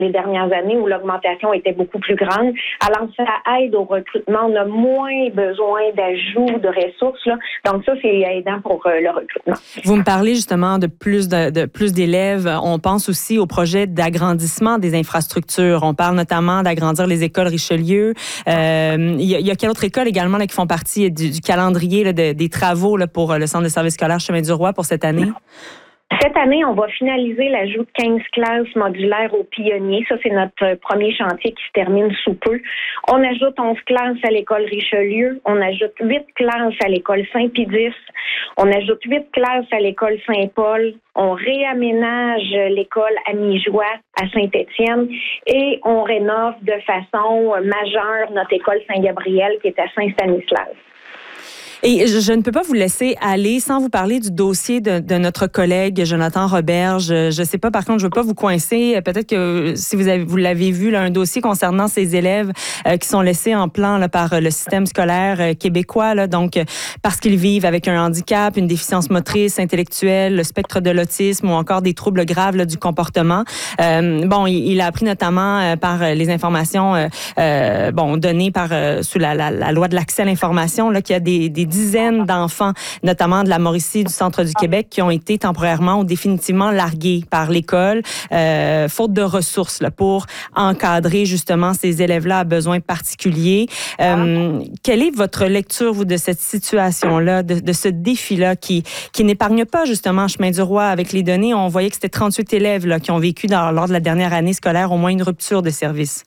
les dernières années où l'augmentation était beaucoup plus grande. Alors, ça aide au recrutement. On a moins besoin d'ajouts de ressources, là. Donc, ça, c'est aidant pour le recrutement. Vous me parlez justement de plus d'élèves. On pense aussi au projet d'agrandissement des infrastructures. On parle notamment d'agrandir les écoles Richelieu. Il y a quelle autre école également là, qui font partie du calendrier là, des travaux là, pour le Centre de services scolaires Chemin du Roi pour cette année? Cette année, on va finaliser l'ajout de 15 classes modulaires aux pionniers. Ça, c'est notre premier chantier qui se termine sous peu. On ajoute 11 classes à l'école Richelieu. On ajoute 8 classes à l'école Saint-Pédis. On ajoute 8 classes à l'école Saint-Paul. On réaménage l'école Amijoie à Saint-Étienne et on rénove de façon majeure notre école Saint-Gabriel qui est à Saint-Stanislas. Et je ne peux pas vous laisser aller sans vous parler du dossier de notre collègue Jonathan Roberge. Je sais pas, par contre, je veux pas vous coincer. Peut-être que si vous l'avez vu, là, un dossier concernant ces élèves qui sont laissés en plan là, par le système scolaire québécois, là, donc parce qu'ils vivent avec un handicap, une déficience motrice, intellectuelle, le spectre de l'autisme ou encore des troubles graves là, du comportement. Il a appris notamment par les informations données par sous la loi de l'accès à l'information là, qu'il y a des dizaines d'enfants, notamment de la Mauricie, du centre du Québec, qui ont été temporairement ou définitivement largués par l'école, faute de ressources là, pour encadrer justement ces élèves-là à besoins particuliers. Quelle est votre lecture, vous, de cette situation-là, de ce défi-là qui n'épargne pas justement Chemin du Roi avec les données? On voyait que c'était 38 élèves là, qui ont vécu lors de la dernière année scolaire au moins une rupture de service.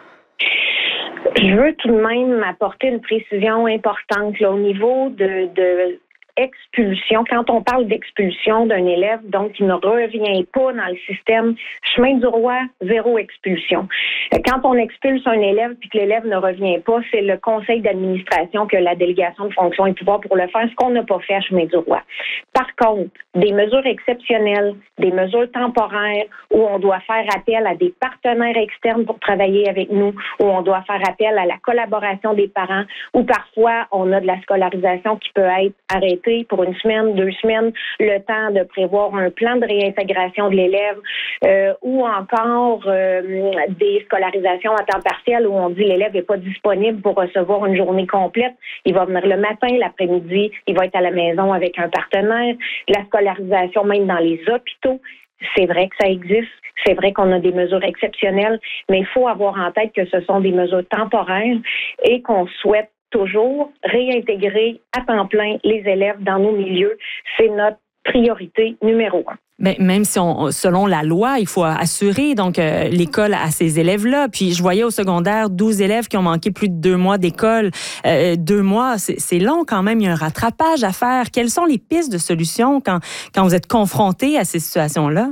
Je veux tout de même apporter une précision importante là, au niveau de expulsion. Quand on parle d'expulsion d'un élève, donc qui ne revient pas dans le système Chemin du Roi, 0 expulsion. Quand on expulse un élève puis que l'élève ne revient pas, c'est le conseil d'administration qui a la délégation de fonctions et pouvoir pour le faire, ce qu'on n'a pas fait à Chemin du Roi. Par contre, des mesures exceptionnelles, des mesures temporaires où on doit faire appel à des partenaires externes pour travailler avec nous, où on doit faire appel à la collaboration des parents, où parfois on a de la scolarisation qui peut être arrêtée pour une semaine, 2 semaines, le temps de prévoir un plan de réintégration de l'élève ou encore des scolarisations à temps partiel où on dit l'élève n'est pas disponible pour recevoir une journée complète. Il va venir le matin, l'après-midi, il va être à la maison avec un partenaire. La scolarisation même dans les hôpitaux, c'est vrai que ça existe. C'est vrai qu'on a des mesures exceptionnelles, mais il faut avoir en tête que ce sont des mesures temporaires et qu'on souhaite toujours réintégrer à temps plein les élèves dans nos milieux. C'est notre priorité numéro 1. Mais même si selon la loi, il faut assurer donc l'école à ces élèves-là. Puis je voyais au secondaire 12 élèves qui ont manqué plus de 2 mois d'école. 2 mois, c'est long quand même. Il y a un rattrapage à faire. Quelles sont les pistes de solutions quand vous êtes confrontés à ces situations-là?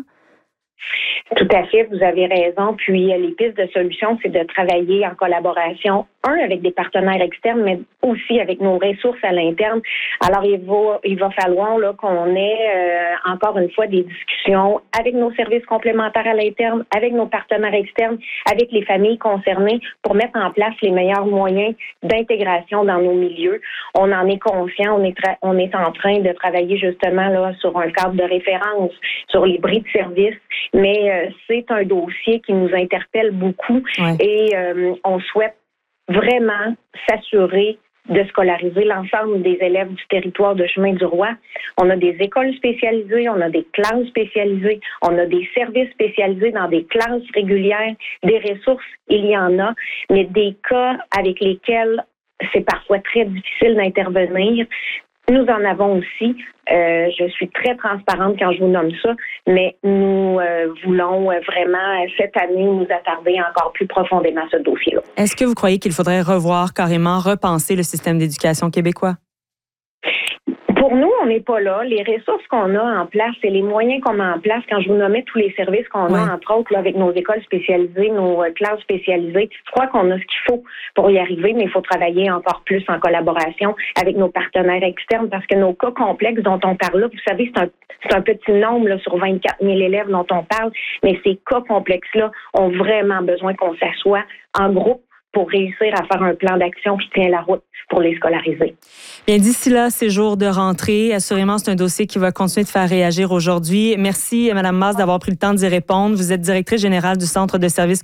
Tout à fait, vous avez raison. Puis les pistes de solutions, c'est de travailler en collaboration, avec des partenaires externes, mais aussi avec nos ressources à l'interne. Alors, il va falloir là, qu'on ait encore une fois des discussions avec nos services complémentaires à l'interne, avec nos partenaires externes, avec les familles concernées pour mettre en place les meilleurs moyens d'intégration dans nos milieux. On en est conscient, on est en train de travailler justement là sur un cadre de référence, sur les bris de service, mais c'est un dossier qui nous interpelle beaucoup et on souhaite vraiment s'assurer de scolariser l'ensemble des élèves du territoire de Chemin du Roi. On a des écoles spécialisées, on a des classes spécialisées, on a des services spécialisés dans des classes régulières, des ressources, il y en a, mais des cas avec lesquels c'est parfois très difficile d'intervenir. Nous en avons aussi. Je suis très transparente quand je vous nomme ça, mais nous voulons vraiment cette année nous attarder encore plus profondément à ce dossier-là. Est-ce que vous croyez qu'il faudrait repenser le système d'éducation québécois? Pour nous, on n'est pas là. Les ressources qu'on a en place et les moyens qu'on a en place, quand je vous nommais tous les services qu'on a, entre autres, là, avec nos écoles spécialisées, nos classes spécialisées, je crois qu'on a ce qu'il faut pour y arriver, mais il faut travailler encore plus en collaboration avec nos partenaires externes parce que nos cas complexes dont on parle là, vous savez, c'est un petit nombre là, sur 24 000 élèves dont on parle, mais ces cas complexes-là ont vraiment besoin qu'on s'assoie en groupe pour réussir à faire un plan d'action qui tient la route pour les scolariser. Bien, d'ici là, c'est jour de rentrée. Assurément, c'est un dossier qui va continuer de faire réagir aujourd'hui. Merci, Mme Masse, d'avoir pris le temps d'y répondre. Vous êtes directrice générale du Centre de services